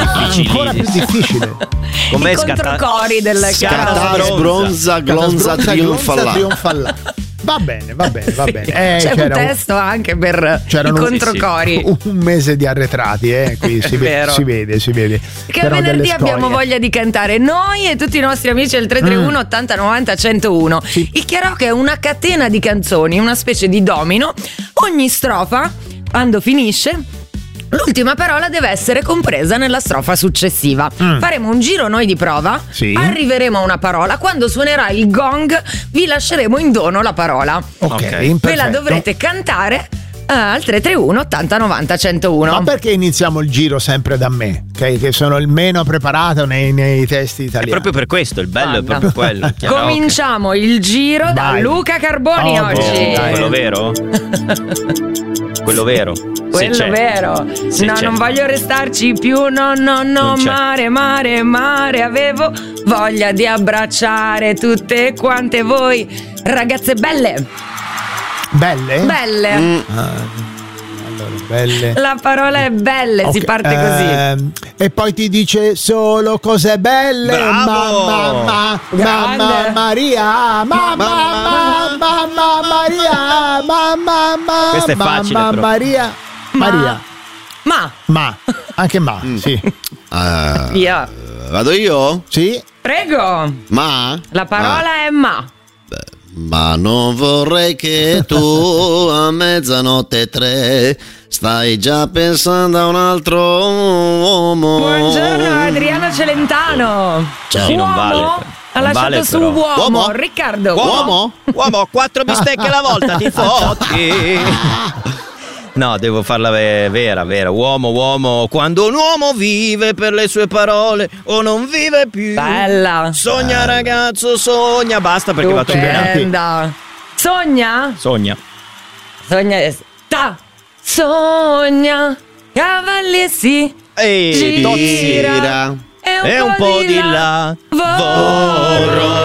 ancora più difficile. Come i controcori del Scatta, sbronza, glonza, trionfa là. Va bene. C'è un testo anche per i controcori. Un mese di arretrati, qui si vede. Che venerdì abbiamo voglia di cantare noi e tutti i nostri amici del 331 80 90 101. Sì. Il karaoke è una catena di canzoni, una specie di domino. Ogni strofa, quando finisce, l'ultima parola deve essere compresa nella strofa successiva. Faremo un giro noi di prova, sì. Arriveremo a una parola, quando suonerà il gong vi lasceremo in dono la parola. Ok, ve la dovrete cantare al 331 80 90 101. Ma perché iniziamo il giro sempre da me, che sono il meno preparato nei testi italiani? È proprio per questo, il bello è proprio quello. Cominciamo il giro da Luca Carboni oggi. Quello vero? Quello vero. Quello vero. Non voglio restarci più. No, mare. Avevo voglia di abbracciare tutte quante voi ragazze belle. Belle? Allora, belle. La parola è belle, okay. Si parte così. E poi ti dice solo cose belle. Bravo! Mamma Maria. Mamma Maria. Questo è facile, mamma però. Maria. Ma. Anche sì. Via. Vado io? Sì. Prego. Ma? La parola è ma. Ma non vorrei che tu a 00:03 stai già pensando a un altro uomo. Buongiorno Adriano Celentano. Sì, non vale. Ha lasciato su uomo. Riccardo. Uomo, 4 bistecche alla volta, ti fotti. No, devo farla vera. Uomo, quando un uomo vive per le sue parole o non vive più. Bella. Sogna ragazzo, sogna. Basta perché va stupenda. Sogna. Sogna. Cavalli si gira. E un po' di lavoro.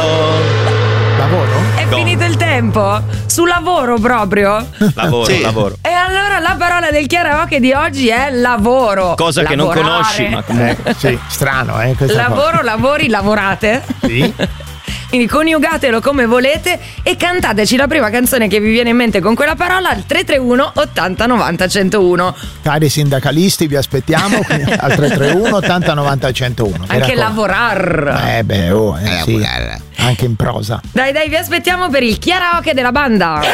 È finito il tempo? Su lavoro proprio? Lavoro. E allora la parola del karaoke di oggi è lavoro. Cosa che non conosci, ma comunque. Sì, strano, lavoro, lavori, lavorate. Sì. Quindi coniugatelo come volete e cantateci la prima canzone che vi viene in mente con quella parola al 331 80 90 101. Cari sindacalisti, vi aspettiamo al 331 80 90 101. Anche lavorar. Sì. Anche in prosa. Dai, vi aspettiamo per il karaoke della banda.